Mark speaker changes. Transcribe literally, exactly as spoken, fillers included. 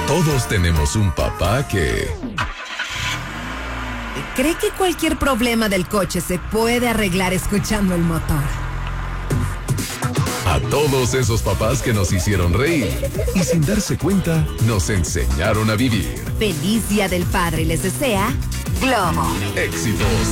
Speaker 1: Todos tenemos un papá que...
Speaker 2: ¿Cree que cualquier problema del coche se puede arreglar escuchando el motor?
Speaker 1: A todos esos papás que nos hicieron reír y sin darse cuenta nos enseñaron a vivir.
Speaker 2: Feliz Día del Padre les desea Globo.
Speaker 1: Éxitos